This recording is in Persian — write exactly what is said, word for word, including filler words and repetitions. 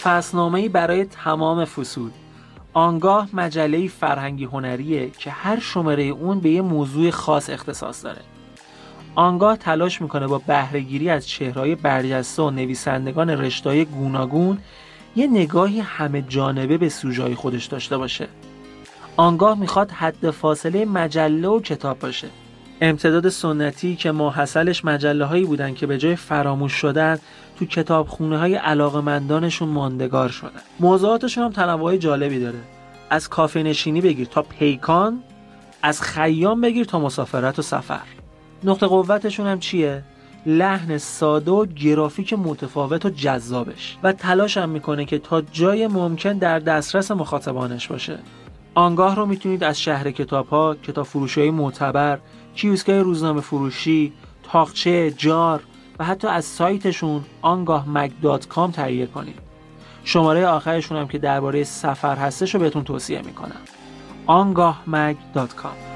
فصلنامه‌ای برای تمام فصول. آنگاه مجله فرهنگی هنریه که هر شماره اون به یه موضوع خاص اختصاص داره. آنگاه تلاش میکنه با بهره‌گیری از چهره‌های برجسته و نویسندگان رشته‌های گوناگون یه نگاهی همه جانبه به سوژه‌های خودش داشته باشه. آنگاه میخواد حد فاصله مجله و کتاب باشه. امتداد سنتی که ماحصلش مجله هایی بودن که به جای فراموش شدن تو کتابخونه های علاقمندانشون ماندگار شدن. موضوعاتشون هم تنوع جالبی داره. از کافه نشینی بگیر تا پیکان، از خیام بگیر تا مسافرت و سفر. نقطه قوتشون هم چیه؟ لحن ساده و گرافیک متفاوت و جذابش و تلاش هم میکنه که تا جای ممکن در دسترس مخاطبانش باشه. آنگاه رو میتونید از شهر کتاب‌ها، کتاب فروشی‌های معتبر، کیوسک‌های روزنامه فروشی، تاقچه، جار و حتی از سایتشون آنگاه مگ دات کام تهیه کنید. شماره آخرشون هم که درباره سفر هستش رو بهتون توصیه میکنم. آنگاه مگ دات کام.